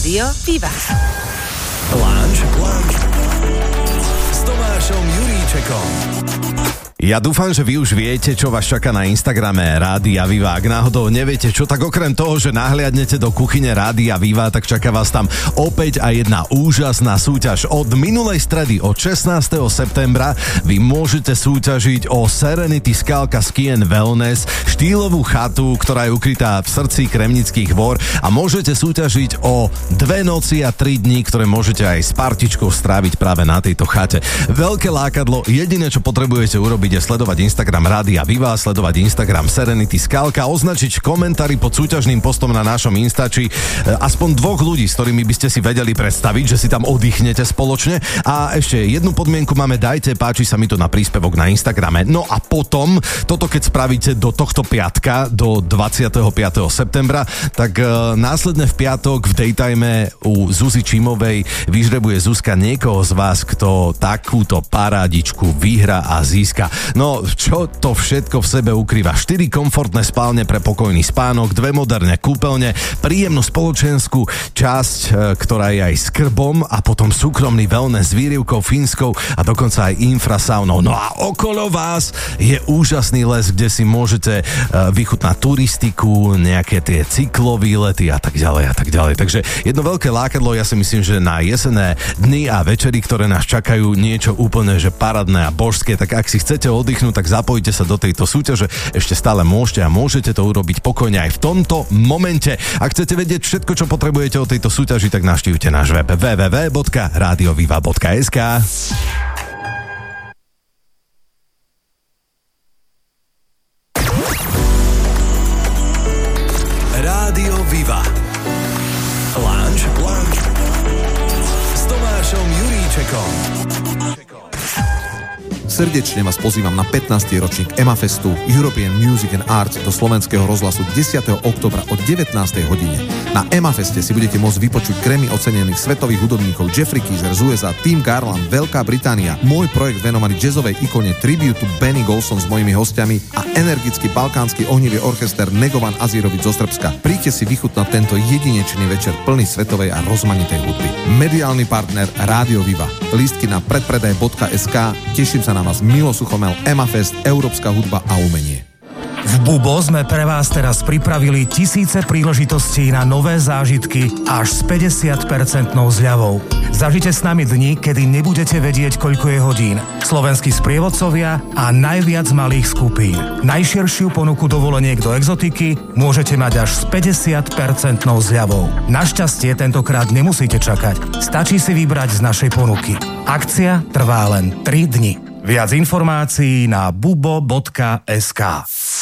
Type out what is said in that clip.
Rádio Viva. Lunch s Tomášom Juríčekom. Ja dúfam, že vy už viete, čo vás čaká na Instagrame Rádia Viva. Ak náhodou neviete, čo, tak okrem toho, že nahliadnete do kuchyne Rádia Viva, tak čaká vás tam opäť aj jedna úžasná súťaž. Od minulej stredy, od 16. septembra, vy môžete súťažiť o Serenity Skalka Ski & Wellness, štýlovú chatu, ktorá je ukrytá v srdci Kremnických Hôr, a môžete súťažiť o 2 noci a 3 dní, ktoré môžete aj s partičkou stráviť práve na tejto chate. Veľké lákadlo, jediné, čo potrebujete urobiť, je sledovať Instagram Rádia Viva, sledovať Instagram Serenity Skalka, označiť komentári pod súťažným postom na našom Instači aspoň 2 ľudí, s ktorými by ste si vedeli predstaviť, že si tam oddychnete spoločne. A ešte jednu podmienku máme, dajte, páči sa mi to na príspevok na Instagrame. No a potom, toto keď spravíte do tohto piatka, do 25. septembra, tak následne v piatok v daytime u Zuzi Čimovej vyžrebuje Zuzka niekoho z vás, kto takúto parádičku vyhrá a získa. No, čo to všetko v sebe ukrýva? 4 komfortné spálne pre pokojný spánok, 2 moderné kúpeľne, príjemnú spoločenskú časť, ktorá je aj s krbom, a potom súkromný wellness s výrivkou fínskou a dokonca aj infrasaunou. No a okolo vás je úžasný les, kde si môžete vychutnať turistiku, nejaké tie cyklovýlety a tak ďalej a tak ďalej. Takže jedno veľké lákadlo, ja si myslím, že na jesenné dny a večery, ktoré nás čakajú, niečo úplne že parádne a božské, tak ak si chcete oddychnúť, tak zapojite sa do tejto súťaže. Ešte stále môžete a môžete to urobiť pokojne aj v tomto momente. Ak chcete vedieť všetko, čo potrebujete o tejto súťaži, tak navštívte náš web www.radioviva.sk. Rádio Viva. Lunch s Tomášom Juríčekom. Srdečne vás pozývam na 15. ročník EMAFestu European Music and Arts do Slovenského rozhlasu 10. októbra o 19. hodine. Na EMAFeste si budete môcť vypočuť Grammy ocenených svetových hudobníkov Jeffrey Keezer z USA, Tim Garland, Veľká Británia, môj projekt venovaný jazzovej ikone Tribute to Benny Golson s mojimi hostiami a energický balkánsky ohnivý orchester Negovan Azírovič zo Srbska. Príďte si vychutnať tento jedinečný večer plný svetovej a rozmanitej hudby. Mediálny partner Rádio Viva. Lístky na predpredaj.sk. Teším sa na vás. Milo Suchomel, EMAFest, Európska hudba a umenie. V Bubo sme pre vás teraz pripravili tisíce príležitostí na nové zážitky až s 50% zľavou. Zažite s nami dni, kedy nebudete vedieť, koľko je hodín. Slovenskí sprievodcovia a najviac malých skupín. Najširšiu ponuku dovoleniek do exotiky môžete mať až s 50% zľavou. Našťastie tentokrát nemusíte čakať. Stačí si vybrať z našej ponuky. Akcia trvá len 3 dni. Viac informácií na bubo.sk.